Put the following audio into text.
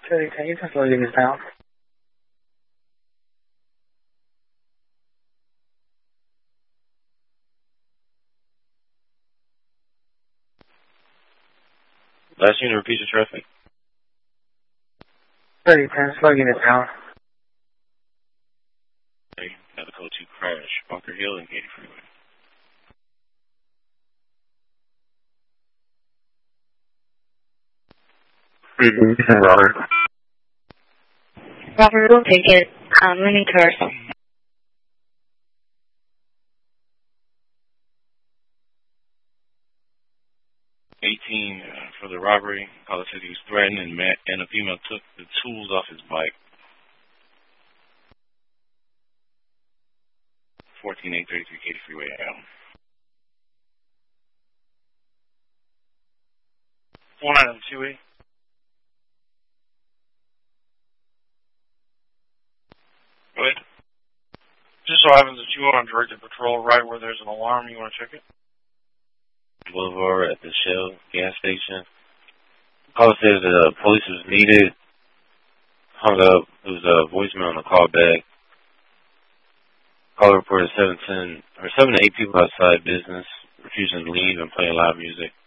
Sorry, can you just slow this down? Last unit, repeat the traffic. Sorry, can you slow this down? Okay, got a code 2 crash, Bunker Hill and Katy Freeway. Robert. Robert, we'll take it. Moving to rehearsal. 18 for the robbery. Caller said he was threatened and a female took the tools off his bike. 14833 Katy Freeway out. 1928. Go ahead. Just so happens that you are on directed patrol right where there's an alarm. You want to check it? Boulevard at the Shell gas station. Caller said the police was needed. Hung up. There was a voicemail on the call back. Caller reported 7 to 8 people outside business, refusing to leave and playing loud music.